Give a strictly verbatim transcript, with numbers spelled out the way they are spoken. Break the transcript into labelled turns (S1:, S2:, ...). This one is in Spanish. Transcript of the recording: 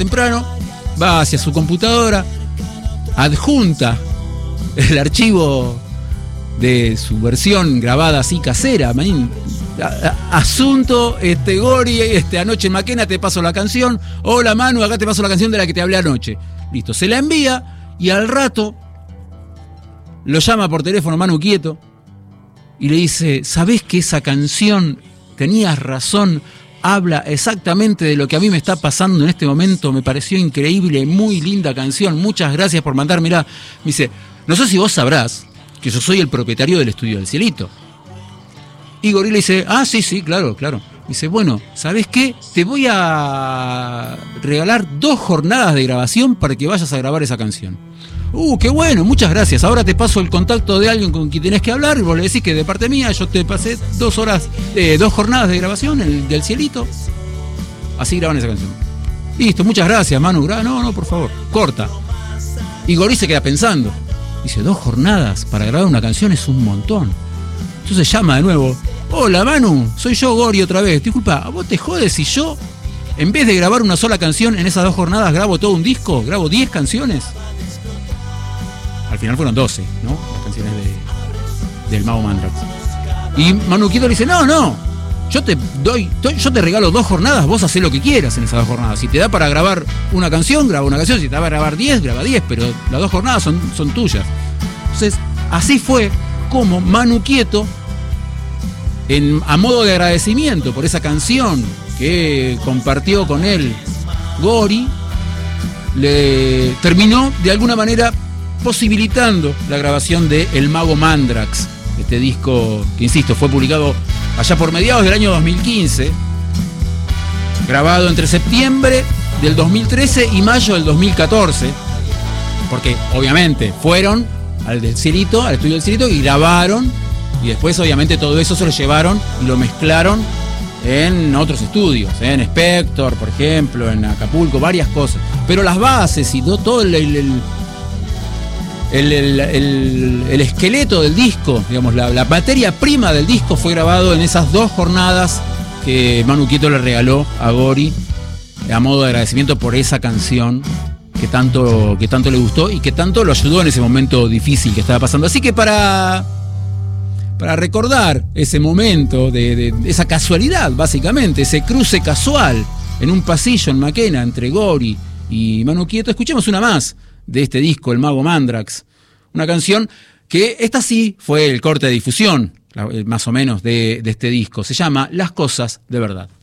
S1: temprano, va hacia su computadora, adjunta el archivo de su versión grabada así casera, manín, asunto, este Gori, este anoche en Maquena te paso la canción, hola Manu, acá te paso la canción de la que te hablé anoche. Listo, se la envía y al rato lo llama por teléfono Manu Quieto y le dice, ¿sabés que esa canción, tenías razón, habla exactamente de lo que a mí me está pasando en este momento? Me pareció increíble, muy linda canción, muchas gracias por mandármela. Me dice, no sé si vos sabrás que yo soy el propietario del estudio del Cielito. Y Gori le dice, ah, sí, sí, claro, claro. Dice, bueno, ¿sabés qué? Te voy a regalar dos jornadas de grabación para que vayas a grabar esa canción. Uh, qué bueno, muchas gracias. Ahora te paso el contacto de alguien con quien tenés que hablar y vos le decís que de parte mía yo te pasé dos horas, eh, dos jornadas de grabación el, del Cielito. Así graban esa canción. Listo, muchas gracias, Manu. No, no, por favor, corta. Y Gori se queda pensando. Dice, dos jornadas para grabar una canción es un montón. Entonces llama de nuevo. Hola Manu, soy yo Gori otra vez. Disculpa, ¿a vos te jodes si yo, en vez de grabar una sola canción en esas dos jornadas, grabo todo un disco? ¿Grabo diez canciones? Al final fueron doce, ¿no? Las canciones de, del Mago Mandrax. Y Manu Quieto le dice, no, no, yo te doy, yo te regalo dos jornadas, vos hacés lo que quieras en esas dos jornadas. Si te da para grabar una canción, graba una canción. Si te da para grabar diez, graba diez, pero las dos jornadas son, son tuyas. Entonces, así fue como Manu Quieto, en, a modo de agradecimiento por esa canción que compartió con él Gori, le terminó de alguna manera posibilitando la grabación de El Mago Mandrax, este disco que, insisto, fue publicado allá por mediados del año dos mil quince, grabado entre septiembre del dos mil trece y mayo del dos mil catorce, porque obviamente fueron al del Cielito, al estudio del Cielito, y grabaron, y después obviamente todo eso se lo llevaron y lo mezclaron en otros estudios, ¿eh? En Spector, por ejemplo, en Acapulco, varias cosas. Pero las bases y todo, todo el, el, el, el, el, el, el esqueleto del disco, digamos, la, la materia prima del disco fue grabado en esas dos jornadas que Manu Quieto le regaló a Gori a modo de agradecimiento por esa canción que tanto, que tanto le gustó y que tanto lo ayudó en ese momento difícil que estaba pasando. Así que para, para recordar ese momento, de, de esa casualidad, básicamente, ese cruce casual en un pasillo en Maquena entre Gori y Manu Quieto, escuchemos una más de este disco, El Mago Mandrax. Una canción que esta sí fue el corte de difusión, más o menos, de, de este disco. Se llama Las Cosas de Verdad.